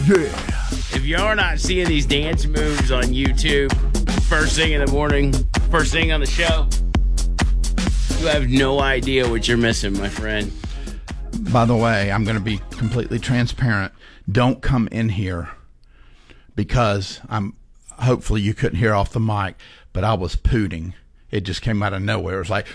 Yeah. If you're not seeing these dance moves on YouTube first thing in the morning, first thing on the show, you have no idea what you're missing, my friend. By the way, I'm going to be completely transparent. Don't come in here because hopefully you couldn't hear off the mic, but I was pooting. It just came out of nowhere. It was like,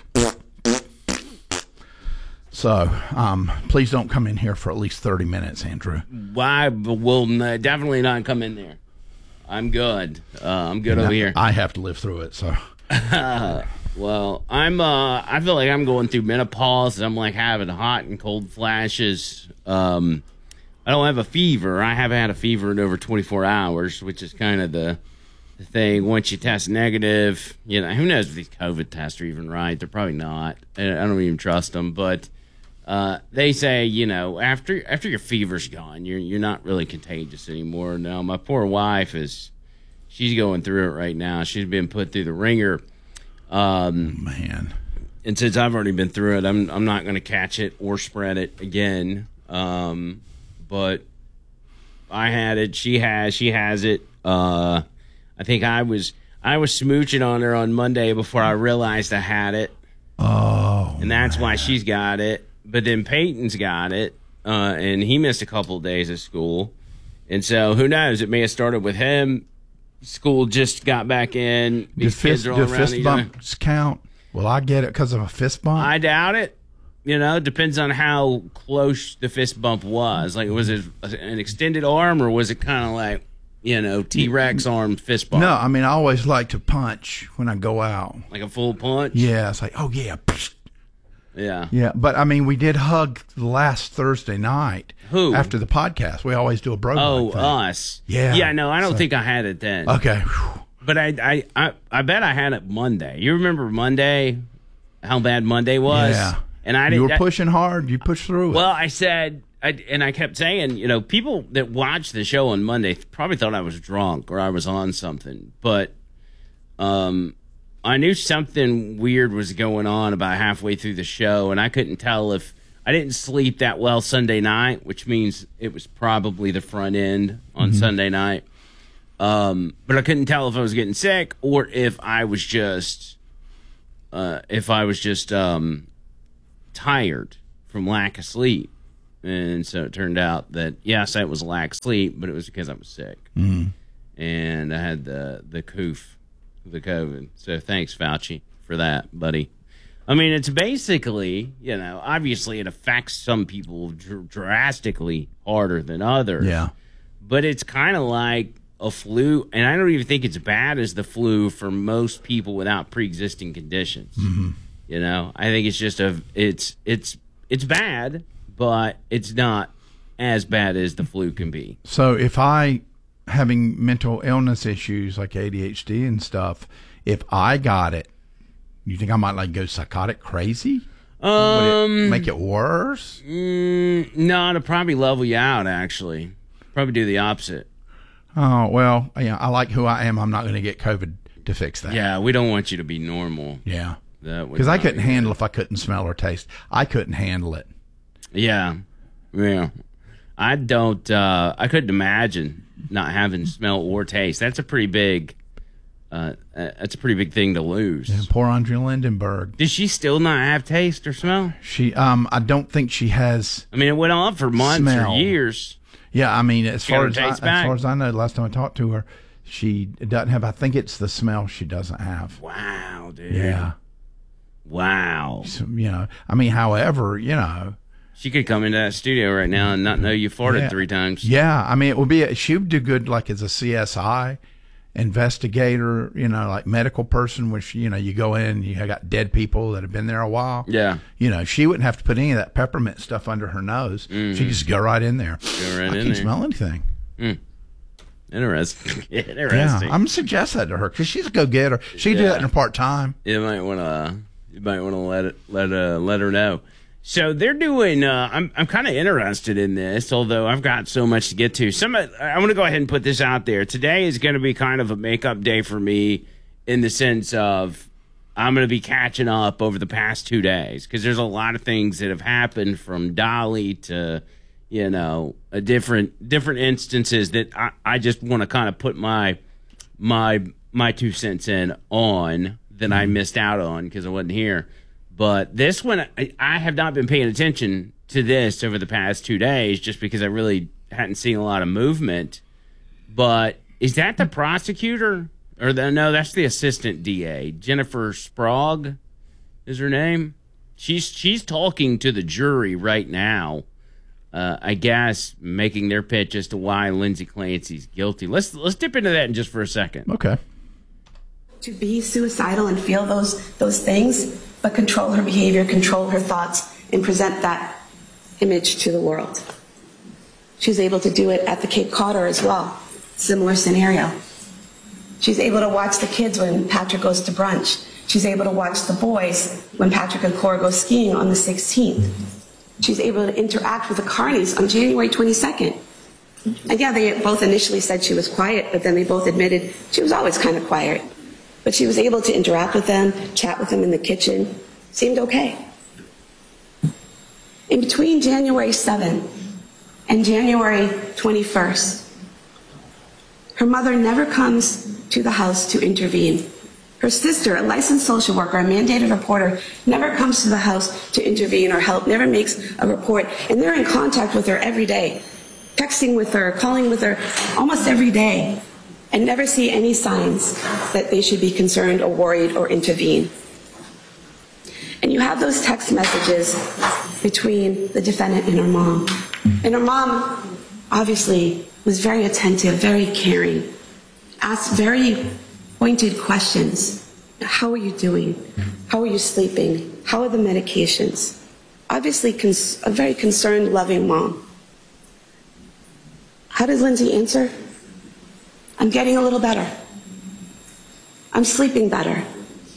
so please don't come in here for at least 30 minutes, Andrew. I will definitely not come in there. I'm good. I'm good over here. I have to live through it, so. Well, I feel like I'm going through menopause. I'm like having hot and cold flashes. I don't have a fever. I haven't had a fever in over 24 hours, which is kind of the thing. Once you test negative, who knows if these COVID tests are even right? They're probably not. I don't even trust them. But they say, after your fever's gone, you're not really contagious anymore. Now, my poor wife she's going through it right now. She's been put through the ringer. Man. And since I've already been through it, I'm not going to catch it or spread it again. But I had it. She has it. I think I was smooching on her on Monday before I realized I had it. Oh, and that's why she's got it. But then Peyton's got it, and he missed a couple of days of school. And so who knows? It may have started with him. School just got back in. These kids are all around fist bumps count? Will I get it because of a fist bump? I doubt it. Depends on how close the fist bump was. Like, was it an extended arm or was it kind of like, T-Rex arm fist bump? No, I always like to punch when I go out. Like a full punch? Yeah, it's like, oh, yeah. Yeah. Yeah, but we did hug last Thursday night. Who? After the podcast. We always do a bro thing. Us. Yeah. Yeah, no, I don't think I had it then. Okay. But I bet I had it Monday. You remember Monday? How bad Monday was? Yeah. And I didn't. You were pushing hard. You pushed through it. Well, I said, I kept saying, people that watched the show on Monday probably thought I was drunk or I was on something. But I knew something weird was going on about halfway through the show, and I couldn't tell if I didn't sleep that well Sunday night, which means it was probably the front end on Sunday night. But I couldn't tell if I was getting sick or if I was just tired from lack of sleep. And so it turned out that, yes, it was lack of sleep, but it was because I was sick. Mm-hmm. And I had the COVID. So thanks, Fauci, for that, buddy. It's basically, obviously it affects some people drastically harder than others. Yeah. But it's kind of like a flu, and I don't even think it's bad as the flu for most people without pre-existing conditions. Mm-hmm. I think it's just it's bad, but it's not as bad as the flu can be. So if having mental illness issues like ADHD and stuff, if I got it, you think I might go psychotic crazy? Would it make it worse? No, it'll probably level you out, actually. Probably do the opposite. Oh, well, I like who I am. I'm not going to get COVID to fix that. Yeah, we don't want you to be normal. Yeah. Because I couldn't handle if I couldn't smell or taste. I couldn't handle it. Yeah. I couldn't imagine not having smell or taste. That's a pretty big thing to lose. Yeah, poor Andrea Lindenberg. Does she still not have taste or smell? She, I don't think she has. It went on for months or years. Yeah, as far as I know, last time I talked to her, she doesn't have. I think it's the smell she doesn't have. Wow, dude. Yeah. Wow. So, however, she could come into that studio right now and not know you farted 3 times. Yeah, it would be. She would do good, like as a CSI investigator, like medical person, which you go in, you got dead people that have been there a while. Yeah. She wouldn't have to put any of that peppermint stuff under her nose. She could just go right in there. I can't smell anything. Interesting. Yeah, I'm gonna suggest that to her because she's a go-getter. She can do that in her part-time. You might want to let her know. So they're doing. I'm kind of interested in this, although I've got so much to get to. I want to go ahead and put this out there. Today is going to be kind of a makeup day for me, in the sense of I'm going to be catching up over the past 2 days because there's a lot of things that have happened, from Dolly to a different instances that I just want to kind of put my 2 cents in on that I missed out on because I wasn't here. But this one, I have not been paying attention to this over the past 2 days just because I really hadn't seen a lot of movement. But is that the prosecutor? No, that's the assistant DA. Jennifer Sprague is her name. She's talking to the jury right now, I guess, making their pitch as to why Lindsay Clancy's guilty. Let's dip into that in just for a second. Okay. To be suicidal and feel those things, but control her behavior, control her thoughts, and present that image to the world. She's able to do it at the Cape Codder as well. Similar scenario. She's able to watch the kids when Patrick goes to brunch. She's able to watch the boys when Patrick and Cora go skiing on the 16th. She's able to interact with the Carneys on January 22nd. And yeah, they both initially said she was quiet, but then they both admitted she was always kind of quiet. But she was able to interact with them, chat with them in the kitchen. Seemed okay. In between January 7th and January 21st, her mother never comes to the house to intervene. Her sister, a licensed social worker, a mandated reporter, never comes to the house to intervene or help, never makes a report. And they're in contact with her every day, texting with her, calling with her almost every day, and never see any signs that they should be concerned or worried or intervene. And you have those text messages between the defendant and her mom. And her mom, obviously, was very attentive, very caring, asked very pointed questions. How are you doing? How are you sleeping? How are the medications? Obviously, a very concerned, loving mom. How does Lindsay answer? I'm getting a little better. I'm sleeping better.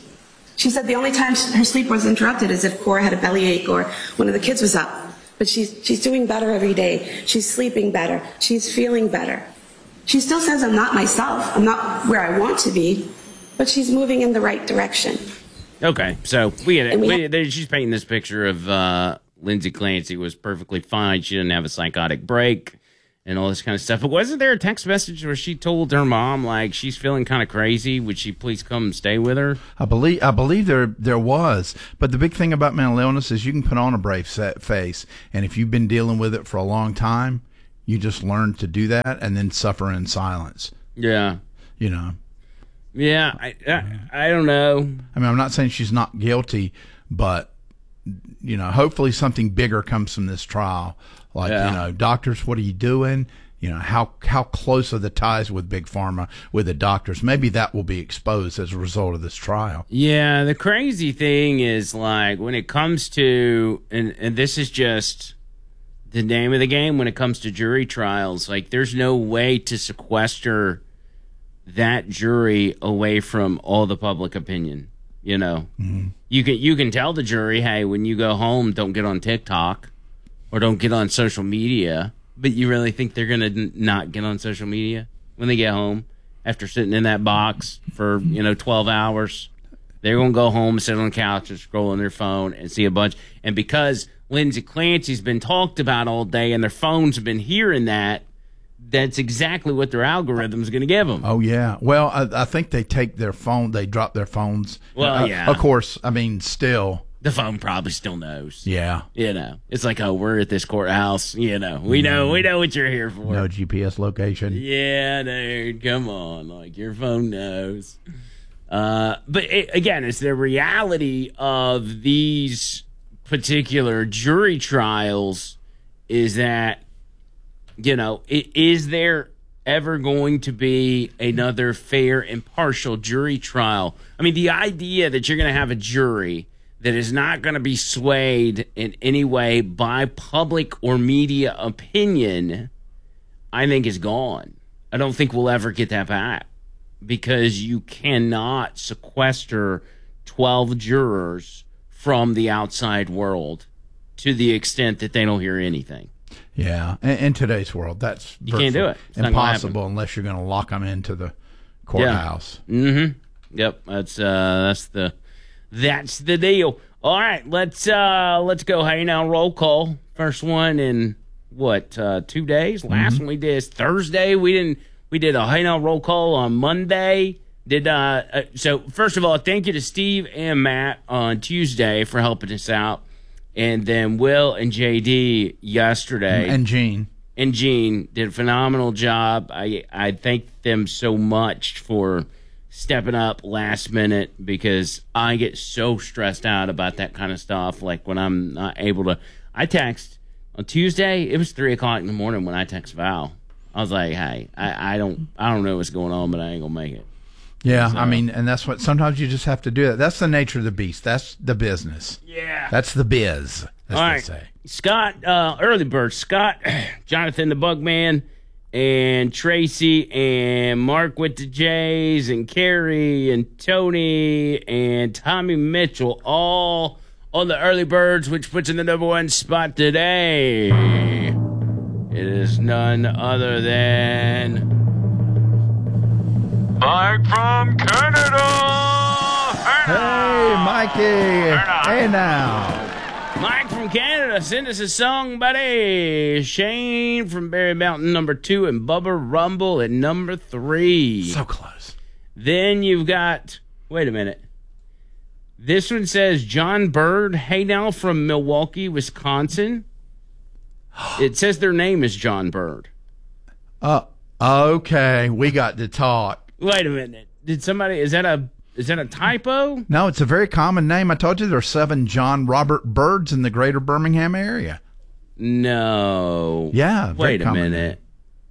She said the only time her sleep was interrupted is if Cora had a bellyache or one of the kids was up. But she's doing better every day. She's sleeping better. She's feeling better. She still says, I'm not myself. I'm not where I want to be. But she's moving in the right direction. Okay, so we get it. She's painting this picture of Lindsay Clancy was perfectly fine. She didn't have a psychotic break and all this kind of stuff. But wasn't there a text message where she told her mom, like, she's feeling kind of crazy? Would she please come stay with her? I believe there was. But the big thing about mental illness is you can put on a brave face. And if you've been dealing with it for a long time, you just learn to do that and then suffer in silence. Yeah. You know. Yeah, I don't know. I mean, I'm not saying she's not guilty, but, you know, hopefully something bigger comes from this trial. Like, you know, doctors, what are you doing? You know, how close are the ties with Big Pharma, with the doctors? Maybe that will be exposed as a result of this trial. Yeah, the crazy thing is, like, when it comes to, and this is just the name of the game when it comes to jury trials, like, there's no way to sequester that jury away from all the public opinion. You know, you can tell the jury, hey, when you go home, don't get on TikTok or don't get on social media. But you really think they're going to not get on social media when they get home after sitting in that box for, 12 hours? They're going to go home, sit on the couch and scroll on their phone and see a bunch. And because Lindsay Clancy's been talked about all day and their phones have been hearing that, that's exactly what their algorithm's going to give them. Oh, yeah. Well, I think they take their phone, they drop their phones. Well, yeah. Of course, I mean, still. The phone probably still knows. Yeah. It's like, oh, we're at this courthouse. We know what you're here for. No GPS location. Yeah, dude, come on. Like, your phone knows. But again, it's the reality of these particular jury trials is that, is there ever going to be another fair, impartial jury trial? I mean, the idea that you're going to have a jury that is not going to be swayed in any way by public or media opinion, I think is gone. I don't think we'll ever get that back because you cannot sequester 12 jurors from the outside world to the extent that they don't hear anything. Yeah, in today's world, that's you can't do it. It's impossible unless you're going to lock them into the courthouse. Yeah. Mm-hmm. Yep, that's the deal. All right, let's go. Hey, now roll call. First one in 2 days. Last one we did is Thursday. We did a Hey Now roll call on Monday. So first of all, thank you to Steve and Matt on Tuesday for helping us out, and then Will and JD yesterday, and Gene did a phenomenal job. I thank them so much for stepping up last minute, because I get so stressed out about that kind of stuff. Like when I'm not able to, I text on Tuesday. It was 3:00 in the morning when I text Val. I was like, hey, I don't know what's going on, but I ain't gonna make it. Yeah, so, I mean, and that's what sometimes you just have to do that. That's the nature of the beast. That's the business. Yeah. That's the biz. That's all what right. they say. Scott, early bird, Scott, Jonathan the Bugman, and Tracy, and Mark with the J's, and Carrie, and Tony, and Tommy Mitchell, all on the early birds, which puts in the number one spot today. It is none other than Mike from Canada. Hey, Mikey. Hey, now. Mike from Canada, send us a song, buddy. Shane from Berry Mountain, number 2, and Bubba Rumble at number 3. So close. Then you've got, wait a minute. This one says John Bird, hey now, from Milwaukee, Wisconsin. It says their name is John Bird. Okay, we got to talk. Wait a minute. Is that a typo? No, it's a very common name. I told you there are 7 John Robert Birds in the greater Birmingham area. No. Yeah. Wait a minute.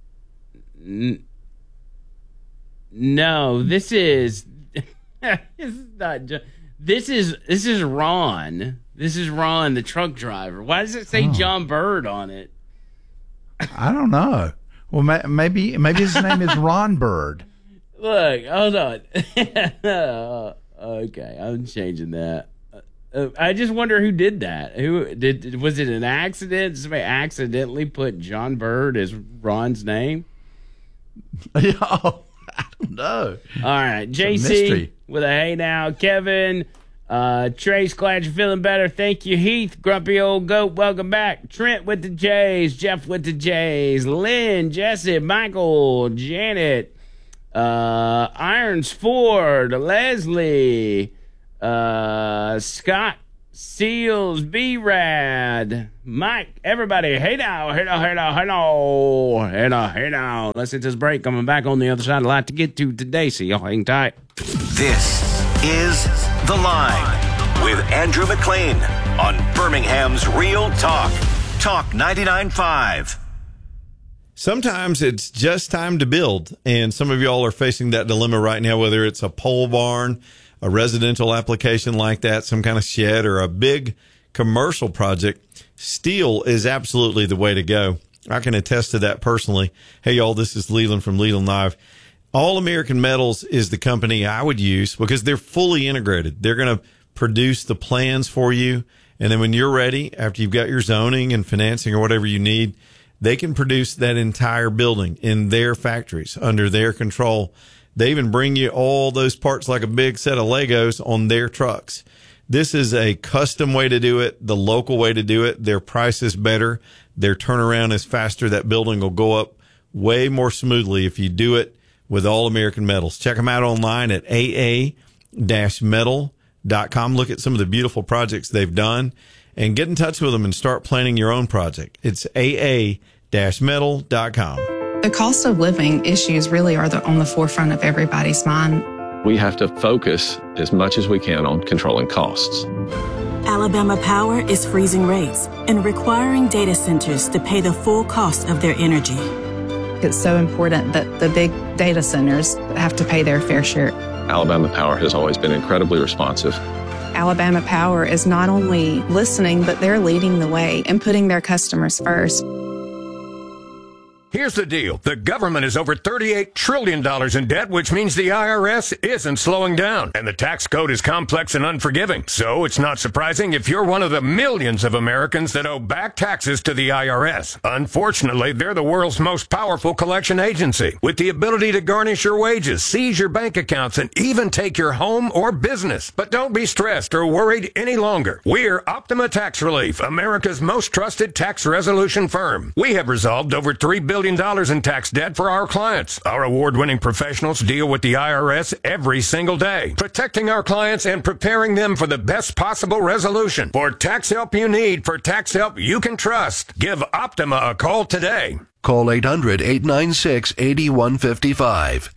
No, this is this is not. This is Ron. This is Ron, the truck driver. Why does it say John Bird on it? I don't know. Well, maybe his name is Ron Bird. Look, hold on. Okay, I'm changing that. I just wonder who did that. Was it an accident? Did somebody accidentally put John Bird as Ron's name? Oh, I don't know. All right, JC with a hey now, Kevin, Trace, glad you're feeling better. Thank you, Heath, grumpy old goat. Welcome back. Trent with the J's, Jeff with the J's, Lynn, Jesse, Michael, Janet. Irons Ford, Leslie, Scott, Seals, B-Rad, Mike, everybody, hey now. Let's hit this break. Coming back on the other side. A lot to get to today, so y'all hang tight. This is The Line with Andrew McLean on Birmingham's Real Talk. Talk 99.5. Sometimes it's just time to build, and some of y'all are facing that dilemma right now, whether it's a pole barn, a residential application like that, some kind of shed, or a big commercial project. Steel is absolutely the way to go. I can attest to that personally. Hey, y'all, this is Leland from Leland Live. All American Metals is the company I would use because they're fully integrated. They're going to produce the plans for you, and then when you're ready, after you've got your zoning and financing or whatever you need, they can produce that entire building in their factories under their control. They even bring you all those parts like a big set of Legos on their trucks. This is a custom way to do it, the local way to do it. Their price is better. Their turnaround is faster. That building will go up way more smoothly if you do it with All American Metals. Check them out online at aa-metal.com. Look at some of the beautiful projects they've done. And get in touch with them and start planning your own project. It's aa-metal.com. The cost of living issues really are on the forefront of everybody's mind. We have to focus as much as we can on controlling costs. Alabama Power is freezing rates and requiring data centers to pay the full cost of their energy. It's so important that the big data centers have to pay their fair share. Alabama Power has always been incredibly responsive. Alabama Power is not only listening, but they're leading the way and putting their customers first. Here's the deal. The government is over $38 trillion in debt, which means the IRS isn't slowing down. And the tax code is complex and unforgiving. So it's not surprising if you're one of the millions of Americans that owe back taxes to the IRS. Unfortunately, they're the world's most powerful collection agency, with the ability to garnish your wages, seize your bank accounts, and even take your home or business. But don't be stressed or worried any longer. We're Optima Tax Relief, America's most trusted tax resolution firm. We have resolved over $3 billion in tax debt for our clients. Our award-winning professionals deal with the IRS every single day, protecting our clients and preparing them for the best possible resolution. For tax help you need, for tax help you can trust, give Optima a call today. Call 800-896-8155.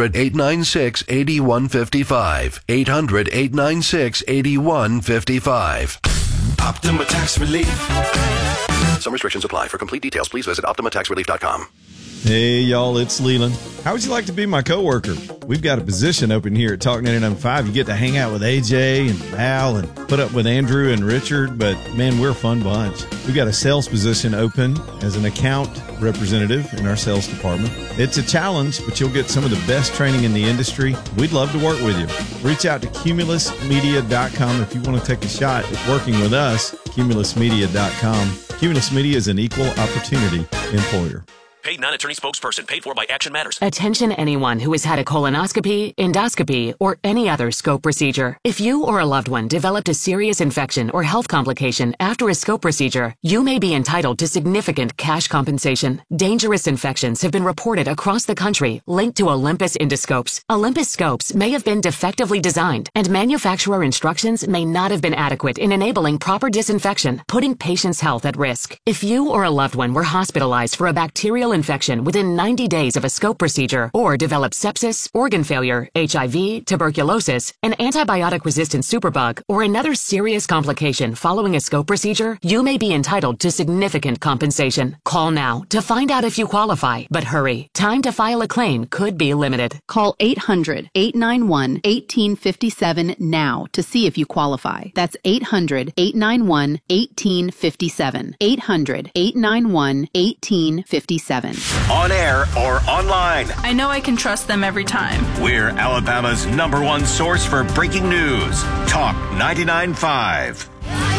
800-896-8155. 800-896-8155. Optima Tax Relief. Some restrictions apply. For complete details, please visit OptimaTaxRelief.com. Hey, y'all, it's Leland. How would you like to be my coworker? We've got a position open here at Talk 99.5. You get to hang out with AJ and Al and put up with Andrew and Richard, but, man, we're a fun bunch. We've got a sales position open as an account representative in our sales department. It's a challenge, but you'll get some of the best training in the industry. We'd love to work with you. Reach out to CumulusMedia.com if you want to take a shot at working with us, CumulusMedia.com. Cumulus Media is an equal opportunity employer. Paid non-attorney spokesperson paid for by Action Matters. Attention anyone who has had a colonoscopy, endoscopy, or any other scope procedure. If you or a loved one developed a serious infection or health complication after a scope procedure, you may be entitled to significant cash compensation. Dangerous infections have been reported across the country linked to Olympus endoscopes. Olympus scopes may have been defectively designed, and manufacturer instructions may not have been adequate in enabling proper disinfection, putting patients' health at risk. If you or a loved one were hospitalized for a bacterial infection within 90 days of a scope procedure, or developed sepsis, organ failure, HIV, tuberculosis, an antibiotic-resistant superbug, or another serious complication following a scope procedure, you may be entitled to significant compensation. Call now to find out if you qualify, but hurry. Time to file a claim could be limited. Call 800-891-1857 now to see if you qualify. That's 800-891-1857. 800-891-1857. On air or online. I know I can trust them every time. We're Alabama's #1 source for breaking news. Talk 99.5.